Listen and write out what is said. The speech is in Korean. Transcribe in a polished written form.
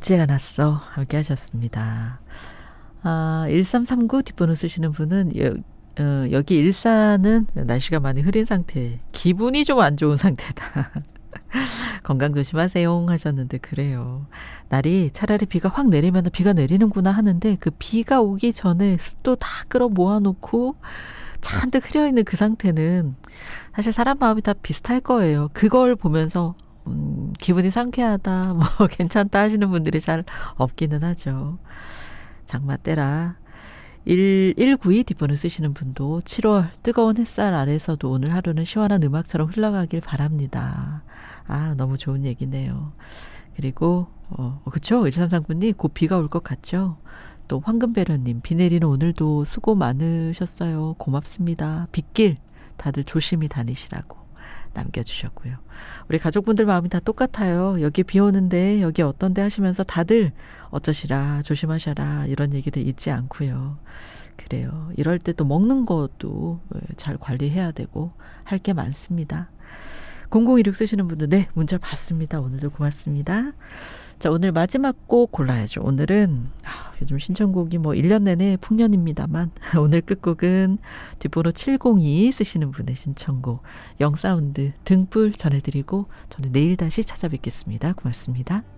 둘째가 났어. 함께 하셨습니다. 1339 뒷번호 쓰시는 분은 여기 일산은 날씨가 많이 흐린 상태. 기분이 좀 안 좋은 상태다. 건강 조심하세요 하셨는데 그래요. 날이 차라리 비가 확 내리면 비가 내리는구나 하는데 그 비가 오기 전에 습도 다 끌어 모아놓고 잔뜩 흐려있는 그 상태는 사실 사람 마음이 다 비슷할 거예요. 그걸 보면서 기분이 상쾌하다 뭐 괜찮다 하시는 분들이 잘 없기는 하죠. 장마 때라 1192 뒷번호 쓰시는 분도 7월 뜨거운 햇살 아래서도 오늘 하루는 시원한 음악처럼 흘러가길 바랍니다. 너무 좋은 얘기네요. 그리고 그쵸? 1339님 곧 비가 올 것 같죠? 또 황금배련님 비 내리는 오늘도 수고 많으셨어요. 고맙습니다. 빗길 다들 조심히 다니시라고 남겨주셨고요. 우리 가족분들 마음이 다 똑같아요. 여기 비 오는데 여기 어떤데 하시면서 다들 어쩌시라 조심하셔라 이런 얘기들 잊지 않고요. 그래요. 이럴 때 또 먹는 것도 잘 관리해야 되고 할 게 많습니다. 0016 쓰시는 분들 네 문자 받습니다. 오늘도 고맙습니다. 자, 오늘 마지막 곡 골라야죠. 오늘은 요즘 신청곡이 1년 내내 풍년입니다만 오늘 끝곡은 뒷번호 702 쓰시는 분의 신청곡 영사운드 등불 전해드리고 저는 내일 다시 찾아뵙겠습니다. 고맙습니다.